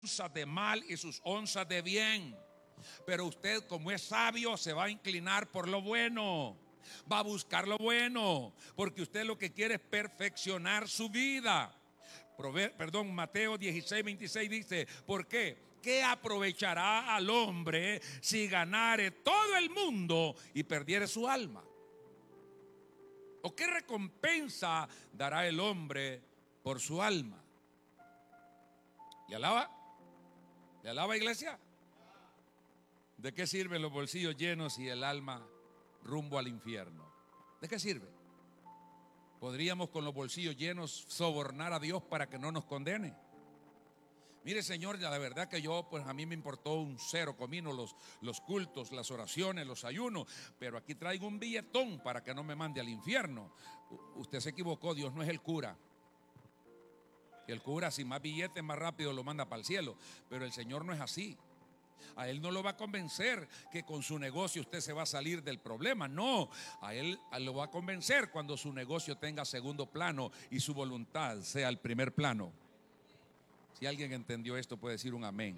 onzas de mal y sus onzas de bien. Pero usted, como es sabio, se va a inclinar por lo bueno. Va a buscar lo bueno, porque usted lo que quiere es perfeccionar su vida. Mateo 16:26 dice: ¿por qué? ¿Qué aprovechará al hombre si ganare todo el mundo y perdiere su alma? ¿O qué recompensa dará el hombre por su alma? ¿Le alaba? ¿Le alaba, iglesia? ¿De qué sirven los bolsillos llenos y el alma rumbo al infierno? ¿De qué sirve? Podríamos con los bolsillos llenos sobornar a Dios para que no nos condene. Mire, Señor, la verdad que yo, pues a mí me importó un cero comino los cultos, las oraciones, los ayunos, pero aquí traigo un billetón para que no me mande al infierno. Usted se equivocó, Dios no es el cura. El cura, sin más billetes, más rápido lo manda para el cielo, pero el Señor no es así. A Él no lo va a convencer que con su negocio usted se va a salir del problema. No, a Él lo va a convencer cuando su negocio tenga segundo plano y su voluntad sea el primer plano. Si alguien entendió esto, puede decir un amén.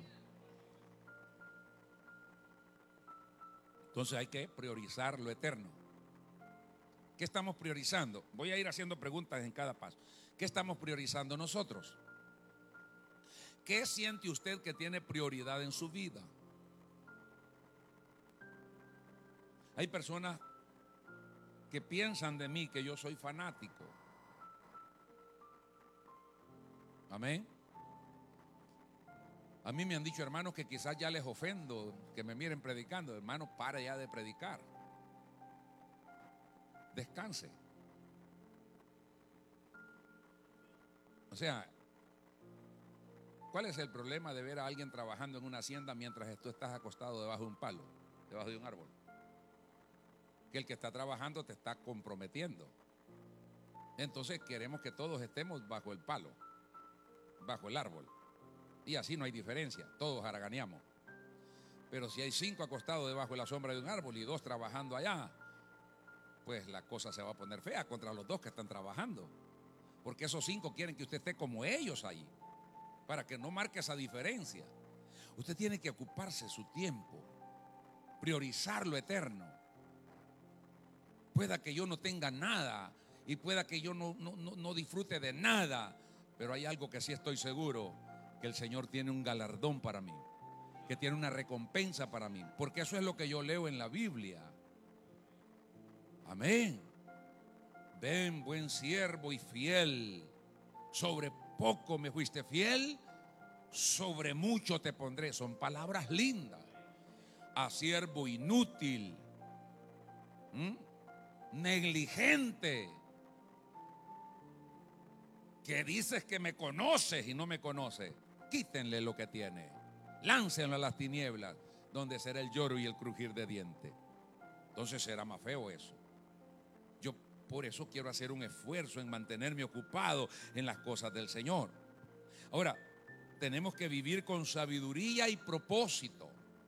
Entonces hay que priorizar lo eterno. ¿Qué estamos priorizando? Voy a ir haciendo preguntas en cada paso. ¿Qué estamos priorizando nosotros? ¿Qué siente usted que tiene prioridad en su vida? Hay personas que piensan de mí que yo soy fanático. Amén. A mí me han dicho, hermanos, que quizás ya les ofendo que me miren predicando. Hermano, para ya de predicar. Descanse. O sea, ¿cuál es el problema de ver a alguien trabajando en una hacienda mientras tú estás acostado debajo de un palo, debajo de un árbol? Que el que está trabajando te está comprometiendo. Entonces queremos que todos estemos bajo el palo, bajo el árbol. Y así no hay diferencia, todos haraganeamos. Pero si hay 5 acostados debajo de la sombra de un árbol y 2 trabajando allá, pues la cosa se va a poner fea contra los 2 que están trabajando. Porque esos 5 quieren que usted esté como ellos ahí, para que no marque esa diferencia. Usted tiene que ocuparse su tiempo, priorizar lo eterno. Pueda que yo no tenga nada y pueda que yo no disfrute de nada, pero hay algo que sí estoy seguro, que el Señor tiene un galardón para mí, que tiene una recompensa para mí, porque eso es lo que yo leo en la Biblia. Amén. Ven, buen siervo y fiel, sobre poco me fuiste fiel, sobre mucho te pondré. Son palabras lindas. A siervo inútil, negligente, que dices que me conoces y no me conoces, quítenle lo que tiene, láncenlo a las tinieblas, donde será el lloro y el crujir de dientes. Entonces será más feo eso. Yo por eso quiero hacer un esfuerzo en mantenerme ocupado en las cosas del Señor. Ahora, tenemos que vivir con sabiduría y propósito.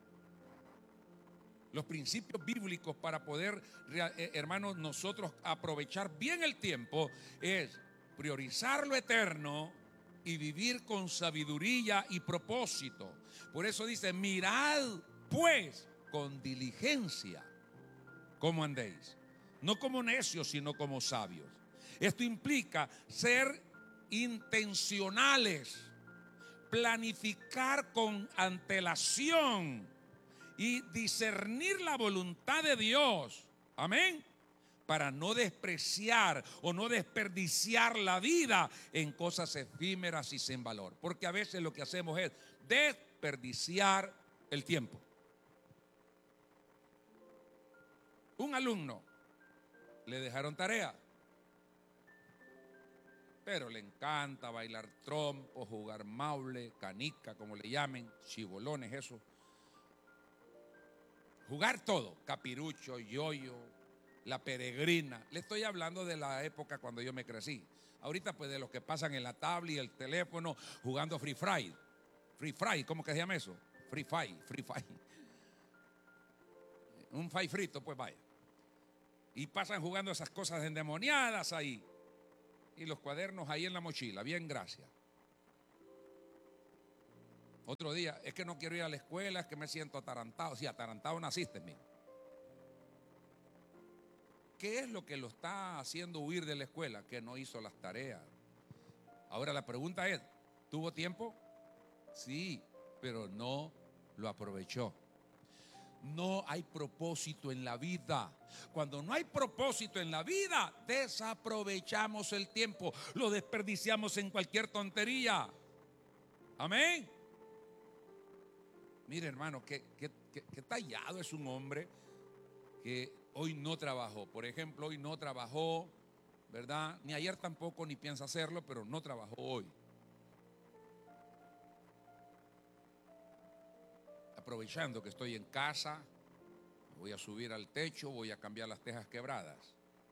Los principios bíblicos para poder, hermanos, nosotros aprovechar bien el tiempo es priorizar lo eterno y vivir con sabiduría y propósito. Por eso dice: mirad pues con diligencia cómo andéis, no como necios, sino como sabios. Esto implica ser intencionales, planificar con antelación y discernir la voluntad de Dios. Amén. Para no despreciar o no desperdiciar la vida en cosas efímeras y sin valor. Porque a veces lo que hacemos es desperdiciar el tiempo. Un alumno le dejaron tarea, pero le encanta bailar trompo, jugar maule, canica, como le llamen, chibolones, eso. Jugar todo, capirucho, yoyo, la peregrina. Le estoy hablando de la época cuando yo me crecí. Ahorita pues de los que pasan en la tablet y el teléfono jugando Free Fire. Free Fire, ¿cómo que se llama eso? Free Fire. Un fire frito, pues vaya. Y pasan jugando esas cosas endemoniadas ahí. Y los cuadernos ahí en la mochila, bien, gracias. Otro día, es que no quiero ir a la escuela, es que me siento atarantado. Sí, atarantado naciste, mira. ¿Qué es lo que lo está haciendo huir de la escuela? Que no hizo las tareas. Ahora la pregunta es, ¿tuvo tiempo? Sí, pero no lo aprovechó. No hay propósito en la vida. Cuando no hay propósito en la vida, desaprovechamos el tiempo, lo desperdiciamos en cualquier tontería. Amén. Mire, hermano, qué tallado es un hombre que hoy no trabajó. Por ejemplo, hoy no trabajó, ¿verdad? Ni ayer tampoco, ni piensa hacerlo, pero no trabajó hoy. Aprovechando que estoy en casa, voy a subir al techo, voy a cambiar las tejas quebradas.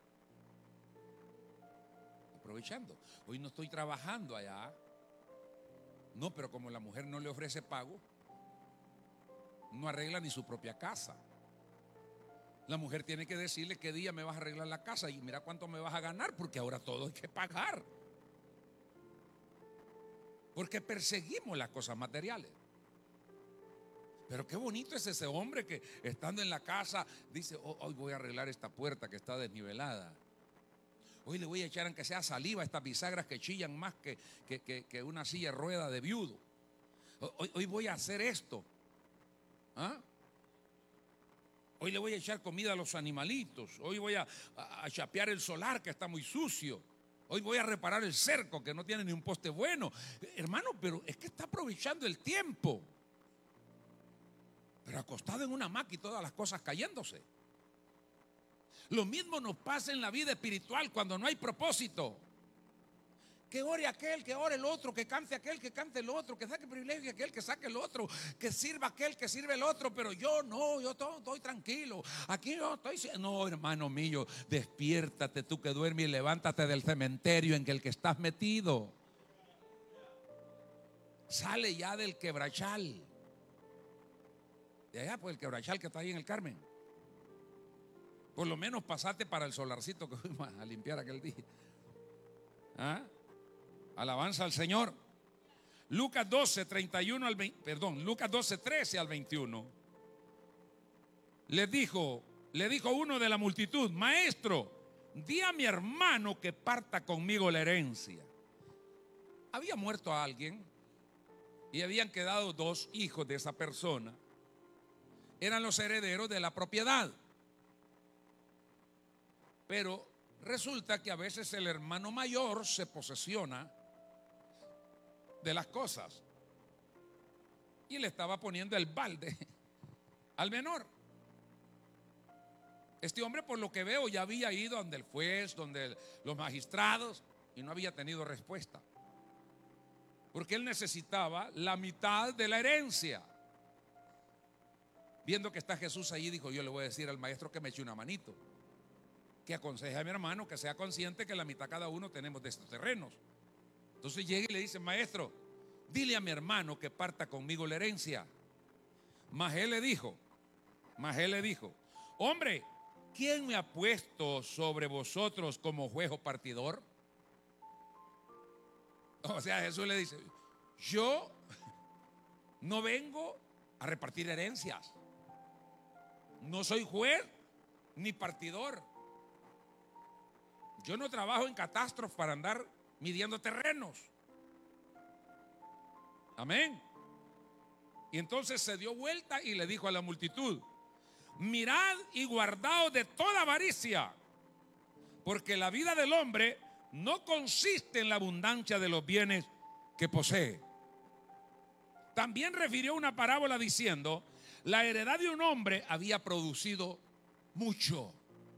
Aprovechando. Hoy no estoy trabajando allá. No, pero como la mujer no le ofrece pago, no arregla ni su propia casa. La mujer tiene que decirle qué día me vas a arreglar la casa y mira cuánto me vas a ganar, porque ahora todo hay que pagar. Porque perseguimos las cosas materiales. Pero qué bonito es ese hombre que estando en la casa dice, hoy voy a arreglar esta puerta que está desnivelada. Hoy le voy a echar aunque sea saliva a estas bisagras que chillan más que una silla de rueda de viudo. Hoy voy a hacer esto. ¿Ah? Hoy le voy a echar comida a los animalitos. Hoy voy a chapear el solar que está muy sucio. Hoy voy a reparar el cerco que no tiene ni un poste bueno. Hermano, pero es que está aprovechando el tiempo. Pero acostado en una hamaca y todas las cosas cayéndose. Lo mismo nos pasa en la vida espiritual cuando no hay propósito. Que ore aquel, que ore el otro, que cante aquel, que cante el otro, que saque privilegio aquel, que saque el otro, que sirva aquel, que sirve el otro, pero yo no, yo estoy tranquilo. Aquí yo estoy. No, hermano mío, despiértate tú que duermes y levántate del cementerio en el que estás metido. Sale ya del quebrachal. De allá, pues el quebrachal que está ahí en el Carmen. Por lo menos pasate para el solarcito que fuimos a limpiar aquel día. ¿Ah? Alabanza al Señor. Lucas 12, 31 al 20, perdón, Lucas 12, 13 al 21. Le dijo uno de la multitud: maestro, di a mi hermano que parta conmigo la herencia. Había muerto a alguien y habían quedado dos hijos de esa persona. Eran los herederos de la propiedad. Pero resulta que a veces el hermano mayor se posesiona de las cosas y le estaba poniendo el balde al menor. Este hombre, por lo que veo, ya había ido donde el juez, donde los magistrados, y no había tenido respuesta, porque él necesitaba la mitad de la herencia. Viendo que está Jesús allí, dijo: yo le voy a decir al maestro que me eche una manito, que aconseje a mi hermano que sea consciente que la mitad cada uno tenemos de estos terrenos. Entonces llega y le dice: maestro, dile a mi hermano que parta conmigo la herencia. Mas él le dijo, hombre, ¿quién me ha puesto sobre vosotros como juez o partidor? O sea, Jesús le dice: yo no vengo a repartir herencias. No soy juez ni partidor. Yo no trabajo en catástrofes para andar midiendo terrenos. Amén. Y entonces se dio vuelta y le dijo a la multitud: mirad y guardaos de toda avaricia, porque la vida del hombre no consiste en la abundancia de los bienes que posee. También refirió una parábola diciendo: la heredad de un hombre había producido mucho,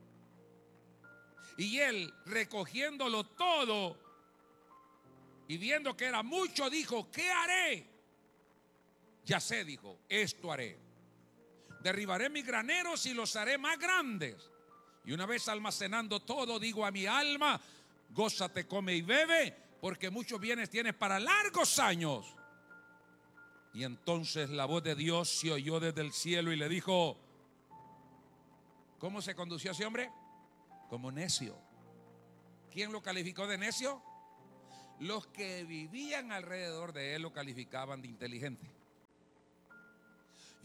y él, recogiéndolo todo y viendo que era mucho, dijo: ¿qué haré? Ya sé, dijo, esto haré: derribaré mis graneros y los haré más grandes, y una vez almacenando todo, digo a mi alma: gózate, come y bebe, porque muchos bienes tienes para largos años. Y entonces la voz de Dios se oyó desde el cielo y le dijo: ¿cómo se condució ese hombre? Como necio. ¿Quién lo calificó de necio? Los que vivían alrededor de él lo calificaban de inteligente.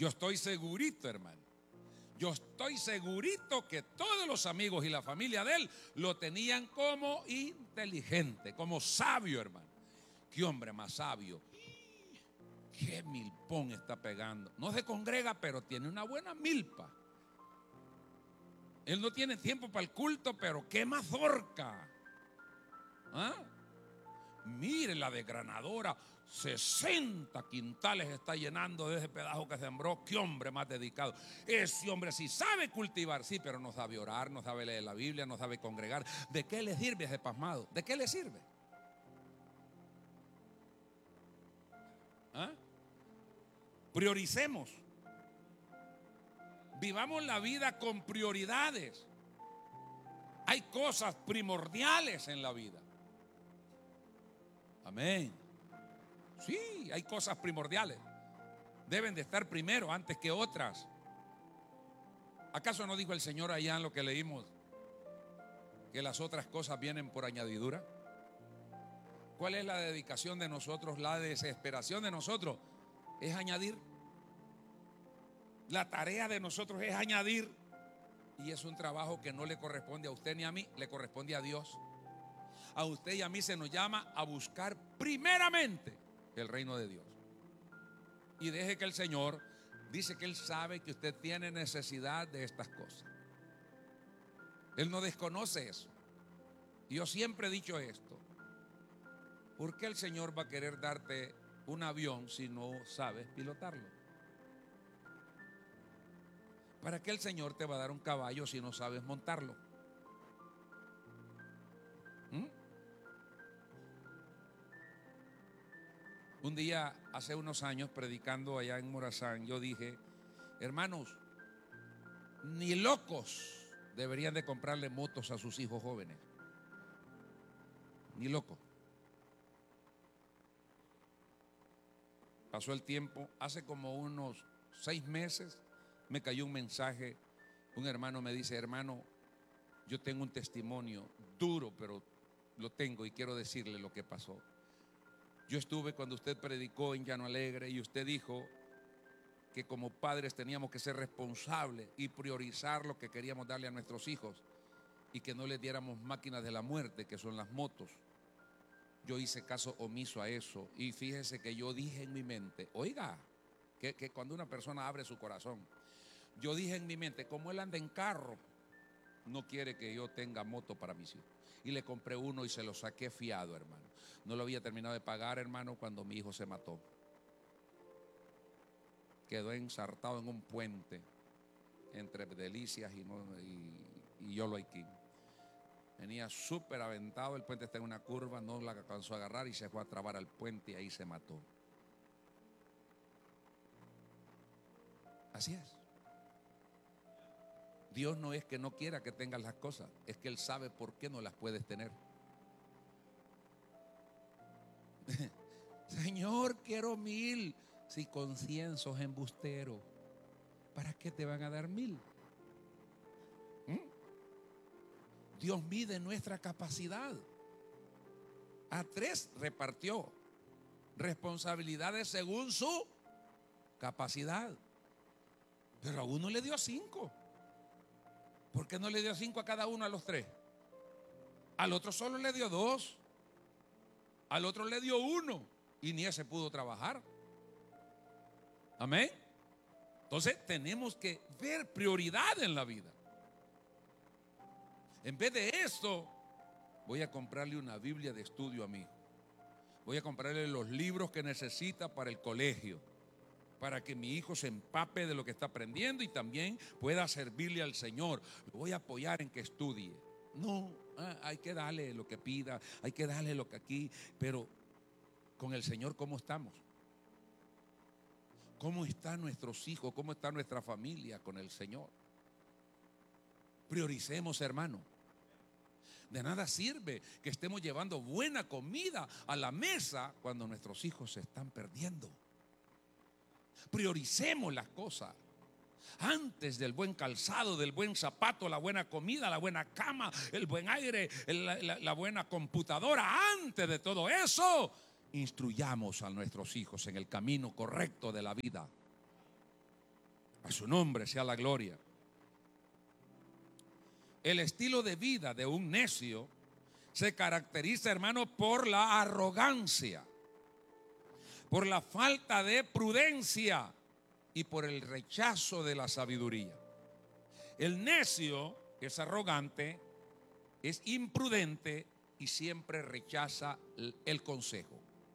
Yo estoy segurito, hermano. Yo estoy segurito que todos los amigos y la familia de él lo tenían como inteligente, como sabio, hermano. Qué hombre más sabio. Qué milpón está pegando. No se congrega, pero tiene una buena milpa. Él no tiene tiempo para el culto, pero qué mazorca. ¿Ah? Mire la desgranadora, 60 quintales está llenando de ese pedazo que sembró. Qué hombre más dedicado. Ese hombre sí sabe cultivar, sí, pero no sabe orar, no sabe leer la Biblia, no sabe congregar. ¿De qué le sirve ese pasmado? ¿De qué le sirve? ¿Ah? Prioricemos. Vivamos la vida con prioridades. Hay cosas primordiales en la vida. Amén. Sí, hay cosas primordiales. Deben de estar primero antes que otras. ¿Acaso no dijo el Señor allá en lo que leímos que las otras cosas vienen por añadidura? ¿Cuál es la dedicación de nosotros? La desesperación de nosotros es añadir. La tarea de nosotros es añadir. Y es un trabajo que no le corresponde a usted ni a mí, le corresponde a Dios. A usted y a mí se nos llama a buscar primeramente el reino de Dios. Y deje que el Señor dice que Él sabe que usted tiene necesidad de estas cosas. Él no desconoce eso. Y yo siempre he dicho esto. ¿Por qué el Señor va a querer darte un avión si no sabes pilotarlo? ¿Para qué el Señor te va a dar un caballo si no sabes montarlo? Un día, hace unos años, predicando allá en Morazán, yo dije: hermanos, ni locos deberían de comprarle motos a sus hijos jóvenes. Ni locos. Pasó el tiempo, hace como unos 6 meses me cayó un mensaje. Un hermano me dice: hermano, yo tengo un testimonio duro, pero lo tengo y quiero decirle lo que pasó. Yo estuve cuando usted predicó en Llano Alegre y usted dijo que como padres teníamos que ser responsables y priorizar lo que queríamos darle a nuestros hijos y que no les diéramos máquinas de la muerte, que son las motos. Yo hice caso omiso a eso y fíjese que yo dije en mi mente, oiga, que cuando una persona abre su corazón, yo dije en mi mente, como él anda en carro, no quiere que yo tenga moto para mis hijos. Y le compré uno y se lo saqué fiado, hermano. No lo había terminado de pagar, hermano, cuando mi hijo se mató. Quedó ensartado en un puente entre Delicias y Yoloiquín. Venía súper aventado, el puente está en una curva, no la alcanzó a agarrar y se fue a trabar al puente y ahí se mató. Así es. Dios no es que no quiera que tengas las cosas, es que Él sabe por qué no las puedes tener. Señor, quiero 1000. Si con 100 sos embustero, ¿para qué te van a dar 1000? Dios mide nuestra capacidad. A 3 repartió responsabilidades según su capacidad, pero a uno le dio 5. ¿Por qué no le dio 5 a cada uno a los 3? Al otro solo le dio 2. Al otro le dio 1 y ni ese pudo trabajar. Amén. Entonces tenemos que ver prioridad en la vida. En vez de esto, voy a comprarle una Biblia de estudio a mi hijo. Voy a comprarle los libros que necesita para el colegio, para que mi hijo se empape de lo que está aprendiendo y también pueda servirle al Señor. Lo voy a apoyar en que estudie. No, hay que darle lo que pida, hay que darle lo que aquí, pero con el Señor, ¿cómo estamos? ¿Cómo están nuestros hijos? ¿Cómo está nuestra familia con el Señor? Prioricemos, hermano. De nada sirve que estemos llevando buena comida a la mesa cuando nuestros hijos se están perdiendo. Prioricemos las cosas. Antes del buen calzado, del buen zapato, la buena comida, la buena cama, el buen aire, la buena computadora. Antes de todo eso, instruyamos a nuestros hijos en el camino correcto de la vida. A su nombre sea la gloria. El estilo de vida de un necio se caracteriza, hermano, por la arrogancia, por la falta de prudencia y por el rechazo de la sabiduría. El necio es arrogante, es imprudente y siempre rechaza el consejo.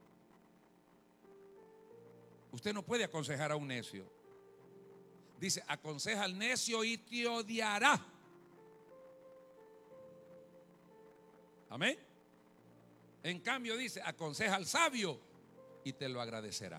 Usted no puede aconsejar a un necio. Dice, aconseja al necio y te odiará. Amén. En cambio dice, aconseja al sabio y te lo agradecerá.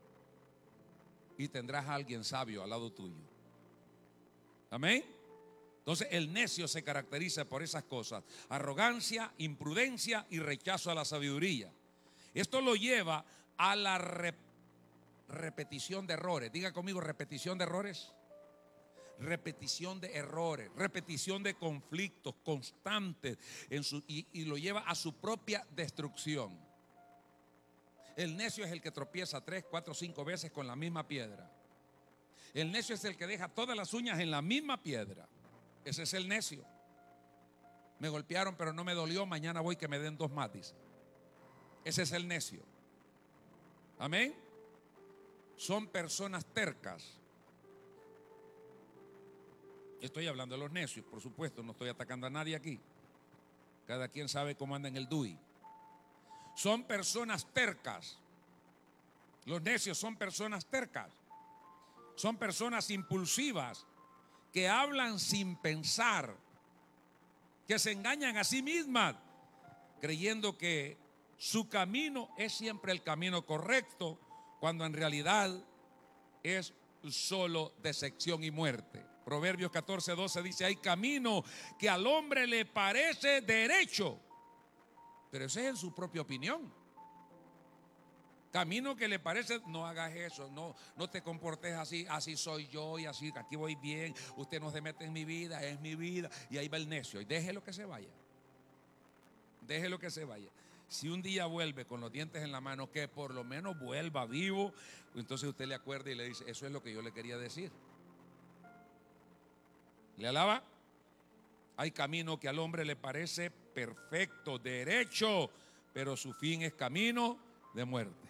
Y tendrás a alguien sabio al lado tuyo. Amén. Entonces el necio se caracteriza por esas cosas: arrogancia, imprudencia y rechazo a la sabiduría. Esto lo lleva a la repetición de errores. Diga conmigo, repetición de errores. Repetición de errores, repetición de conflictos constantes y lo lleva a su propia destrucción. El necio es el que tropieza 3, 4, 5 veces con la misma piedra. El necio es el que deja todas las uñas en la misma piedra. Ese es el necio. Me golpearon pero no me dolió, mañana voy que me den 2 más, dice. Ese es el necio. Amén. Son personas tercas. Estoy hablando de los necios, por supuesto, no estoy atacando a nadie aquí. Cada quien sabe cómo anda en el DUI. Son personas tercas. Los necios son personas tercas. Son personas impulsivas que hablan sin pensar, que se engañan a sí mismas, creyendo que su camino es siempre el camino correcto, cuando en realidad es solo decepción y muerte. Proverbios 14:12 dice, hay camino que al hombre le parece derecho, pero ese es en su propia opinión. Camino que le parece, no hagas eso, no te comportes así, así soy yo y así, aquí voy bien, usted no se mete en mi vida, es mi vida, y ahí va el necio, y déjelo que se vaya. Déjelo que se vaya. Si un día vuelve con los dientes en la mano, que por lo menos vuelva vivo, entonces usted le acuerda y le dice, eso es lo que yo le quería decir. ¿Le alaba? Hay camino que al hombre le parece perfecto, derecho, pero su fin es camino de muerte.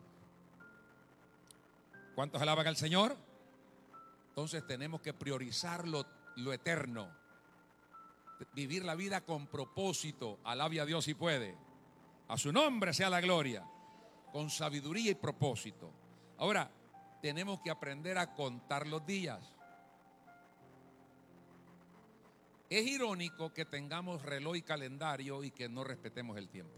¿Cuántos alaban al Señor? Entonces tenemos que priorizar lo eterno. Vivir la vida con propósito. Alabe a Dios si puede. A su nombre sea la gloria. Con sabiduría y propósito. Ahora, tenemos que aprender a contar los días. Es irónico que tengamos reloj y calendario y que no respetemos el tiempo.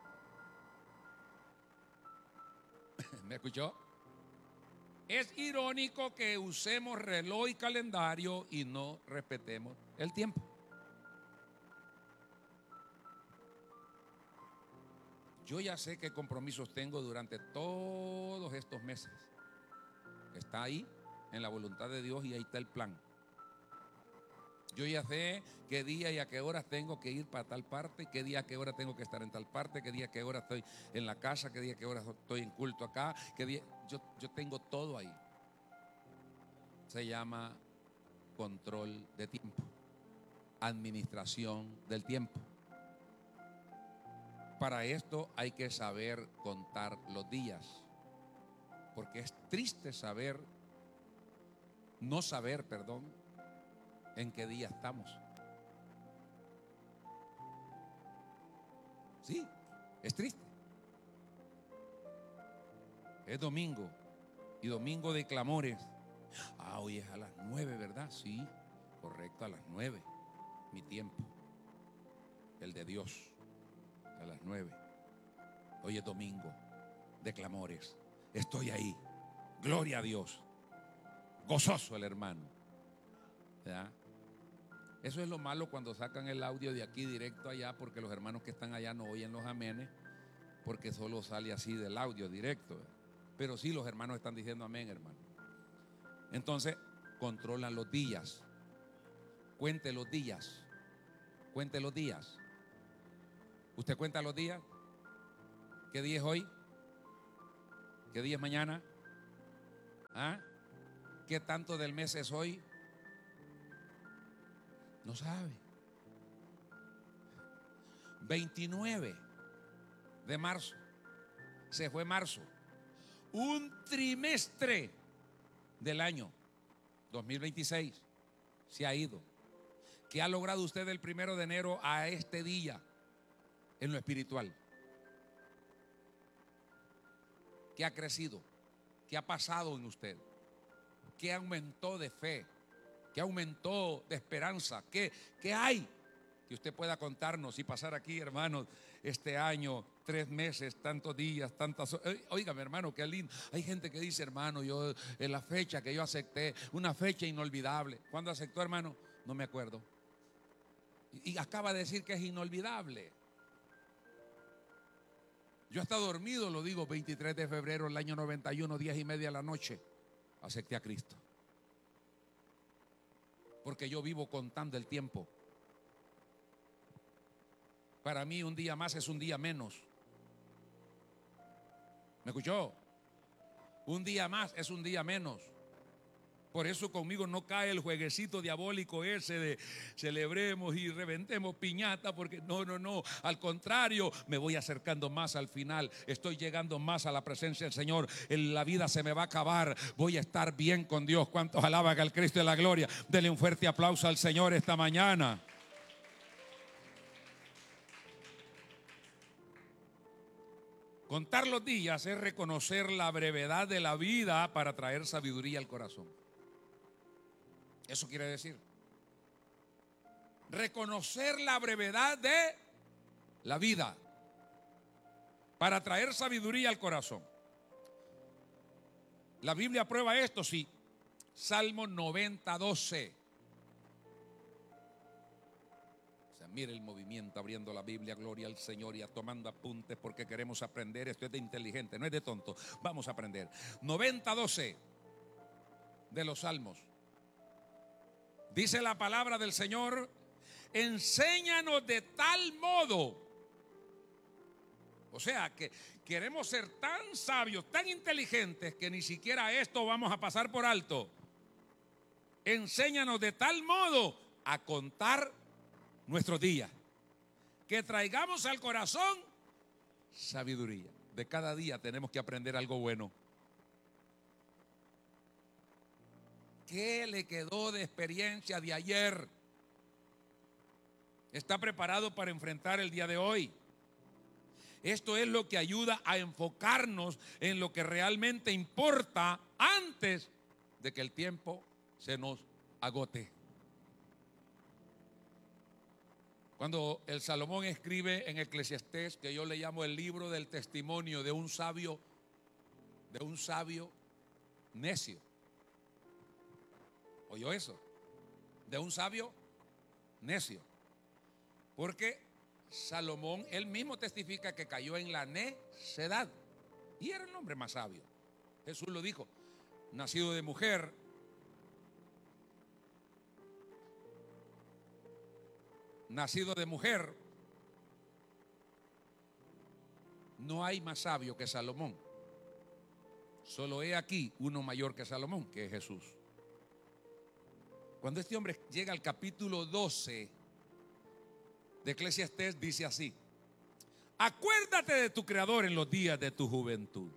¿Me escuchó? Es irónico que usemos reloj y calendario y no respetemos el tiempo. Yo ya sé qué compromisos tengo durante todos estos meses. Está ahí en la voluntad de Dios y ahí está el plan. Yo ya sé qué día y a qué horas tengo que ir para tal parte, qué día, a qué hora tengo que estar en tal parte, qué día, a qué hora estoy en la casa, qué día, a qué hora estoy en culto acá, qué día. Yo tengo todo ahí. Se llama control de tiempo, administración del tiempo. Para esto hay que saber contar los días, porque es triste no saber, en qué día estamos. Sí, es triste. Es domingo y domingo de clamores. Hoy es a las 9, ¿verdad? Sí, correcto, a las 9. Mi tiempo, el de Dios, a las 9. Hoy es domingo de clamores. Estoy ahí. Gloria a Dios. Gozoso el hermano. ¿Verdad? Eso es lo malo cuando sacan el audio de aquí directo allá, porque los hermanos que están allá no oyen los amenes, porque solo sale así del audio directo. ¿Verdad? Pero sí, los hermanos están diciendo amén, hermano. Entonces, controlan los días. Cuente los días. Cuente los días. ¿Usted cuenta los días? ¿Qué día es hoy? ¿Qué día es mañana? ¿Ah? ¿Qué tanto del mes es hoy? No sabe. 29 de marzo. Se fue marzo. Un trimestre del año 2026 se ha ido. ¿Qué ha logrado usted del 1 de enero a este día en lo espiritual? ¿Qué ha crecido? ¿Qué ha pasado en usted? ¿Qué aumentó de fe? ¿Qué aumentó de esperanza? ¿Qué hay que usted pueda contarnos y pasar aquí, hermanos, este año, 3 meses, tantos días, tantas horas? Óigame, hermano, qué lindo. Hay gente que dice, hermano, yo en la fecha que yo acepté, una fecha inolvidable. ¿Cuándo aceptó, hermano? No me acuerdo. Y acaba de decir que es inolvidable. Yo hasta dormido lo digo, 23 de febrero del año 91, 10:30 de la noche, acepté a Cristo. Porque yo vivo contando el tiempo. Para mí un día más es un día menos. ¿Me escuchó? Un día más es un día menos. Por eso conmigo no cae el jueguecito diabólico ese de celebremos y reventemos piñata, porque no, al contrario, me voy acercando más al final, estoy llegando más a la presencia del Señor. La vida se me va a acabar, voy a estar bien con Dios. ¿Cuántos alaban al Cristo de la gloria? Denle un fuerte aplauso al Señor esta mañana. Contar los días es reconocer la brevedad de la vida para traer sabiduría al corazón. Eso quiere decir reconocer la brevedad de la vida para traer sabiduría al corazón. La Biblia aprueba esto, sí. Salmo 90:12. O sea, mire el movimiento abriendo la Biblia, gloria al Señor, y tomando apuntes porque queremos aprender. Esto es de inteligente, no es de tonto. Vamos a aprender. 90:12 de los Salmos. Dice la palabra del Señor: enséñanos de tal modo. O sea, que queremos ser tan sabios, tan inteligentes, que ni siquiera esto vamos a pasar por alto. Enséñanos de tal modo a contar nuestros días, que traigamos al corazón sabiduría. De cada día tenemos que aprender algo bueno. ¿Qué le quedó de experiencia de ayer? ¿Está preparado para enfrentar el día de hoy? Esto es lo que ayuda a enfocarnos en lo que realmente importa antes de que el tiempo se nos agote. Cuando el Salomón escribe en Eclesiastés, que yo le llamo el libro del testimonio de un sabio necio. ¿Oyó eso? De un sabio necio. Porque Salomón, él mismo testifica que cayó en la necedad y era el hombre más sabio. Jesús lo dijo: nacido de mujer, no hay más sabio que Salomón. Solo he aquí uno mayor que Salomón, que es Jesús. Cuando este hombre llega al capítulo 12 de Eclesiastés, dice así: acuérdate de tu Creador en los días de tu juventud.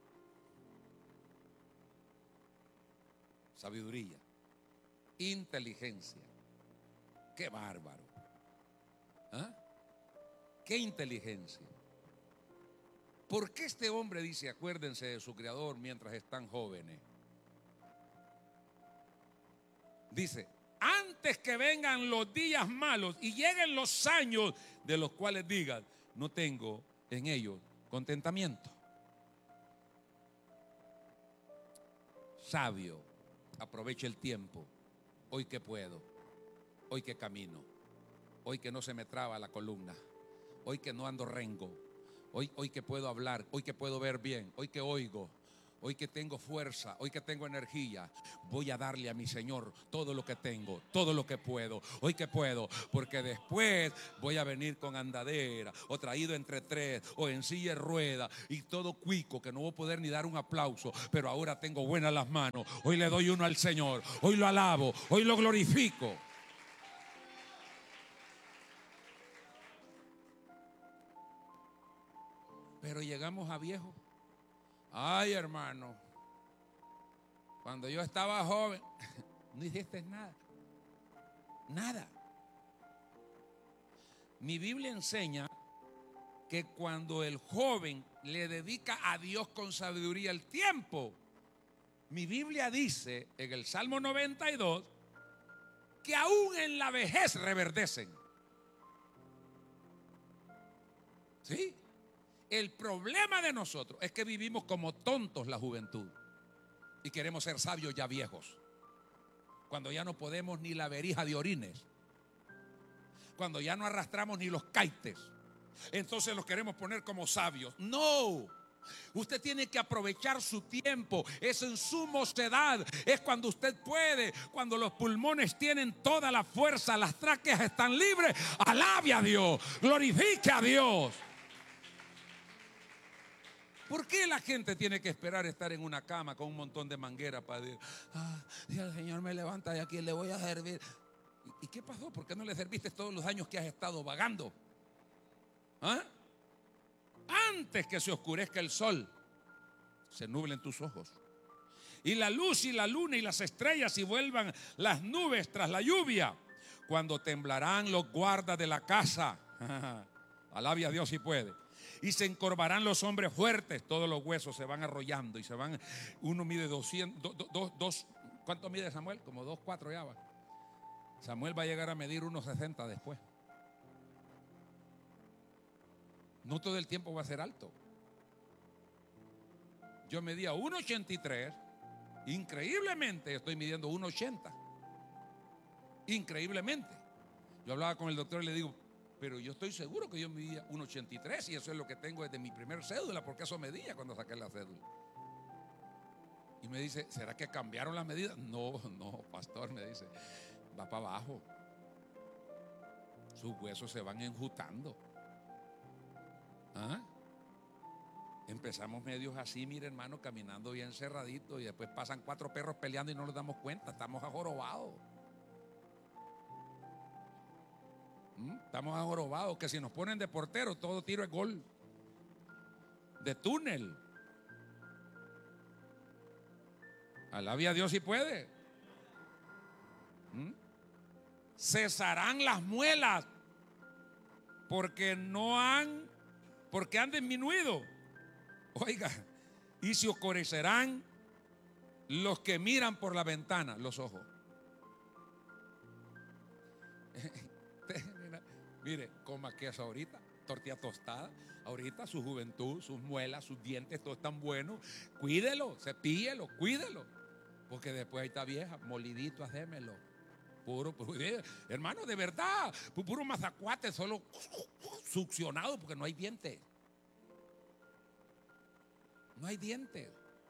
Sabiduría, inteligencia. Qué bárbaro. ¿Ah? Qué inteligencia. ¿Por qué este hombre dice acuérdense de su Creador mientras están jóvenes? Dice: antes que vengan los días malos y lleguen los años de los cuales digan no tengo en ellos contentamiento. Sabio, aproveche el tiempo. Hoy que puedo, hoy que camino, hoy que no se me traba la columna, hoy que no ando rengo, hoy que puedo hablar, hoy que puedo ver bien, hoy que oigo, hoy que tengo fuerza, hoy que tengo energía, voy a darle a mi Señor todo lo que tengo, todo lo que puedo, hoy que puedo, porque después voy a venir con andadera, o traído entre tres, o en silla de rueda, y todo cuico, que no voy a poder ni dar un aplauso, pero ahora tengo buenas las manos, hoy le doy uno al Señor, hoy lo alabo, hoy lo glorifico. Pero llegamos a viejo. Ay, hermano, cuando yo estaba joven, no hiciste nada. Nada. Mi Biblia enseña que cuando el joven le dedica a Dios con sabiduría el tiempo, mi Biblia dice en el Salmo 92 que aún en la vejez reverdecen. ¿Sí? El problema de nosotros es que vivimos como tontos la juventud y queremos ser sabios ya viejos, cuando ya no podemos ni la verija de orines, cuando ya no arrastramos ni los caites, entonces los queremos poner como sabios. No, usted tiene que aprovechar su tiempo. Es en su mocedad, es cuando usted puede, cuando los pulmones tienen toda la fuerza, las tráqueas están libres. Alabe a Dios, glorifique a Dios. ¿Por qué la gente tiene que esperar estar en una cama con un montón de manguera para decir, si el Señor me levanta de aquí, le voy a servir? ¿Y qué pasó? ¿Por qué no le serviste todos los años que has estado vagando? ¿Ah? Antes que se oscurezca el sol, se nublen tus ojos, y la luz y la luna y las estrellas, y vuelvan las nubes tras la lluvia, cuando temblarán los guardas de la casa. Alabe a Dios si puede. Y se encorvarán los hombres fuertes, todos los huesos se van arrollando y se van. Uno mide 200, ¿cuánto mide Samuel? Como 2,4 ya va. Samuel va a llegar a medir 1,60 después. No todo el tiempo va a ser alto. Yo medía 1,83, increíblemente estoy midiendo 1,80. Increíblemente. Yo hablaba con el doctor y le digo, pero yo estoy seguro que yo medía 1,83 y eso es lo que tengo desde mi primer cédula, porque eso medía cuando saqué la cédula. Y me dice, ¿será que cambiaron las medidas? No, pastor, me dice, va para abajo. Sus huesos se van enjutando. ¿Ah? Empezamos medios así, mire hermano, caminando bien cerradito, y después pasan 4 perros peleando y no nos damos cuenta, estamos ajorobados. Estamos ajorobados, que si nos ponen de portero, todo tiro es gol. De túnel. Alabe a Dios si puede. Cesarán las muelas porque han disminuido. Oiga, y se oscurecerán los que miran por la ventana, los ojos. Mire, coma queso ahorita, tortilla tostada, ahorita su juventud, sus muelas, sus dientes, todo están buenos. Cuídelo, cepíllelo, cuídelo, porque después ahí está vieja, molidito, hacémelo. Puro, hermano, de verdad, puro mazacuate, solo succionado, porque no hay dientes. No hay dientes.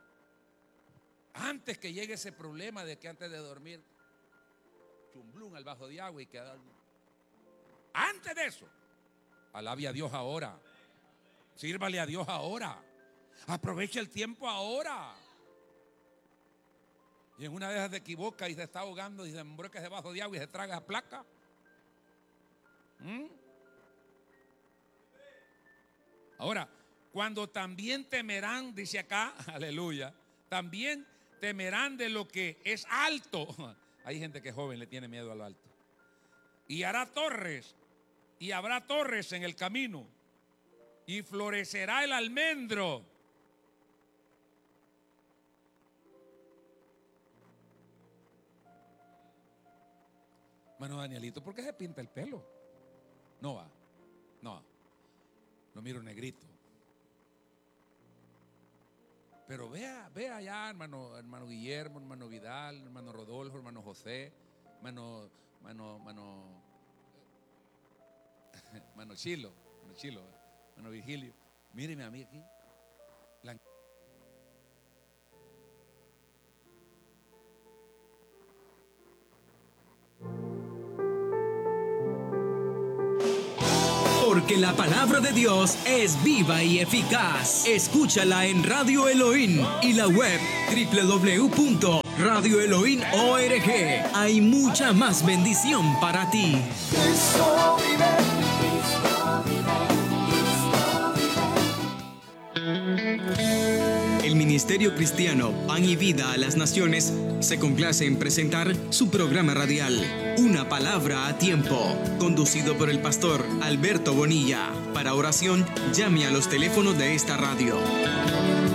Antes que llegue ese problema de que antes de dormir, chumblún al vaso de agua y quedar. Antes de eso, alabe a Dios ahora. Sírvale a Dios ahora. Aproveche el tiempo ahora. Y en una de esas se equivoca y se está ahogando y se embroca ese vaso de agua y se traga esa placa. Ahora, cuando también temerán, dice acá, aleluya, también temerán de lo que es alto. Hay gente que es joven, le tiene miedo a lo alto. Y hará torres, y habrá torres en el camino, y florecerá el almendro. Hermano Danielito, ¿por qué se pinta el pelo? No va, lo miro negrito. Pero vea allá, hermano Guillermo, hermano Vidal, hermano Rodolfo, hermano José, hermano Chilo, hermano Virgilio. Míreme a mí aquí. porque la palabra de Dios es viva y eficaz. Escúchala en Radio Elohim y la web www.radioelohim.org. Hay mucha más bendición para ti. El Ministerio Cristiano Pan y Vida a las Naciones se complace en presentar su programa radial, Una Palabra a Tiempo, conducido por el pastor Alberto Bonilla. Para oración, llame a los teléfonos de esta radio.